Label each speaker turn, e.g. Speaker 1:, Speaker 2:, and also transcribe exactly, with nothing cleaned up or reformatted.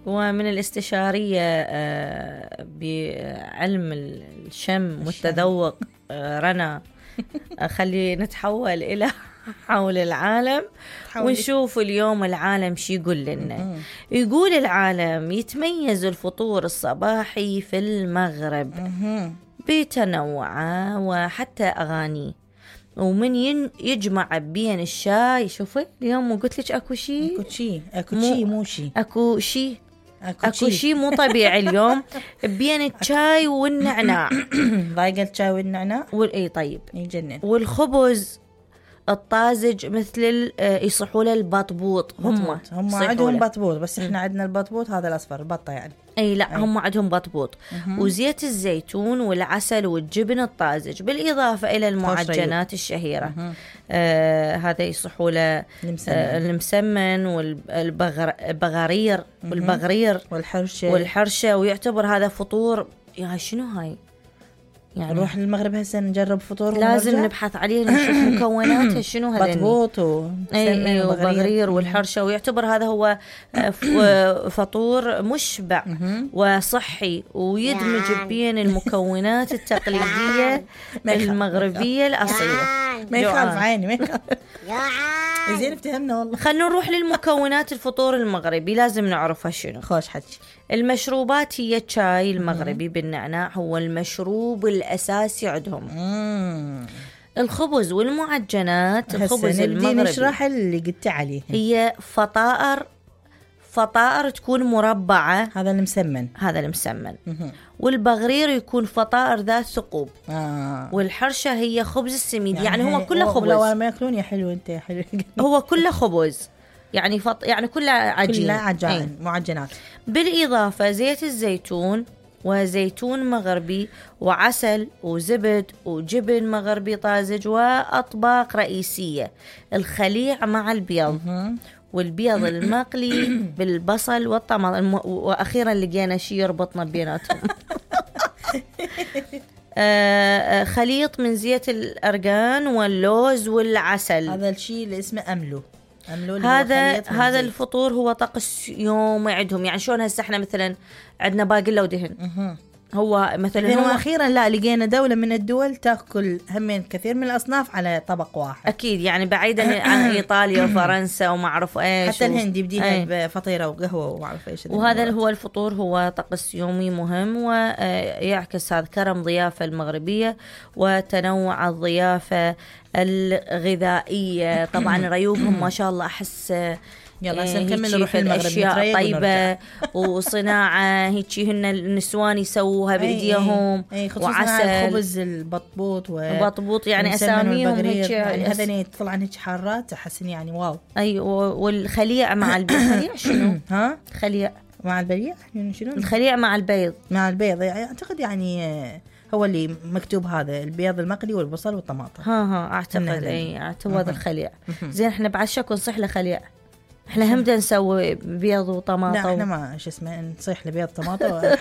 Speaker 1: ومن الاستشارية بعلم الشم والتذوق رنا، خلي نتحول إلى حول العالم ونشوف اليوم العالم شي يقول لنا. يقول العالم يتميز الفطور الصباحي في المغرب بتنوعه وحتى أغانيه، ومن يجمع بين الشاي. شوفي اليوم قلت لك اكو شيء
Speaker 2: اكو شيء اكو شيء مو شيء
Speaker 1: اكو شيء اكو شيء مو طبيعي اليوم بين الشاي والنعناع.
Speaker 2: ضايقه الشاي والنعناع
Speaker 1: واي طيب
Speaker 2: يجنن.
Speaker 1: والخبز الطازج مثل يصحوا له البطبوط. هم
Speaker 2: هم عندهم بطبوط، بس احنا عندنا البطبوط هذا الاصفر البطه يعني.
Speaker 1: اي لا أي. هم عندهم بطبوط وزيت الزيتون والعسل والجبن الطازج، بالاضافه الى المعجنات الشهيره. آه هذا يصحوا له آه المسمن والبغرير والبغرير
Speaker 2: والحرشه
Speaker 1: والحرشه ويعتبر هذا فطور. يا شنو هاي
Speaker 2: يعني؟ نروح المغرب هسه نجرب فطور
Speaker 1: لازم ونرجع. نبحث عليه نشوف مكوناتها شنو. هذا
Speaker 2: بطبوط
Speaker 1: وبغرير وبغرير والحرشة، ويعتبر هذا هو فطور مشبع وصحي ويدمج بين المكونات التقليدية المغربية الأصيلة.
Speaker 2: ما يخالف عيني ما يخالف. زين افتهمنا والله.
Speaker 1: خلينا نروح للمكونات الفطور المغربي، لازم نعرفها شنو.
Speaker 2: خوش حكي.
Speaker 1: المشروبات هي الشاي المغربي بالنعناع هو المشروب الأساسي عندهم.
Speaker 2: مم.
Speaker 1: الخبز والمعجنات. الخبز المغربي
Speaker 2: نشرح اللي قلت عليه.
Speaker 1: هي فطائر فطائر تكون مربعة،
Speaker 2: هذا المسمن
Speaker 1: هذا المسمن. والبغرير يكون فطائر ذات ثقوب.
Speaker 2: آه.
Speaker 1: والحرشة هي خبز السميد، يعني, يعني هو كله خبز.
Speaker 2: لو ما ياكلون يا حلو انت يا حلو.
Speaker 1: هو كله خبز يعني فط... يعني كله عجين،
Speaker 2: كله عجين معجنات.
Speaker 1: بالإضافة زيت الزيتون وزيتون مغربي وعسل وزبد وجبن مغربي طازج وأطباق رئيسية. الخليع مع البيض والبيض المقلي بالبصل والطماطم، وأخيرا لقينا شيء يربطنا بيناتهم. آه خليط من زيت الأرغان واللوز والعسل.
Speaker 2: هذا الشيء اللي اسمه أملو.
Speaker 1: هذا هذا الفطور هو طقس يوم عندهم. يعني شلون هسه احنا مثلا عندنا باقلة ودهن. هو مثلا
Speaker 2: هو اخيرا لا لقينا دولة من الدول تاكل همين كثير من الاصناف على طبق واحد.
Speaker 1: اكيد يعني بعيدا عن ايطاليا وفرنسا وما اعرف ايش،
Speaker 2: حتى الهند يبديها بفطيره وقهوه وما اعرف ايش.
Speaker 1: وهذا هو الفطور هو طقس يومي مهم ويعكس هذا كرم ضيافة المغربية وتنوع الضيافة الغذائية. طبعا ريوبهم ما شاء الله أحس.
Speaker 2: يلا هسه نكمل نروح المغرب.
Speaker 1: أشياء طيبة وصناعة هيجي هن النسوان يسووها بإيديهم.
Speaker 2: وعسل الخبز البطبوط
Speaker 1: وبطبوط يعني أساميهم هيك
Speaker 2: يعني هذا طلع هيك حارات أحسن يعني واو.
Speaker 1: أي والخليع مع البيض. خليع شنو؟
Speaker 2: ها
Speaker 1: خليع
Speaker 2: مع البيض يعني شنو؟
Speaker 1: الخليع مع البيض
Speaker 2: مع البيض يعني أعتقد يعني هو اللي مكتوب هذا البيض المقلي والبصل والطماطم.
Speaker 1: ها ها أعتقد أي أعتقد هذا الخليع. زين إحنا بعد شكو نصح له خليع. احنا هم نسوي بيض وطماطم.
Speaker 2: لا احنا ما شو اسمه نصيح لبيض طماطم.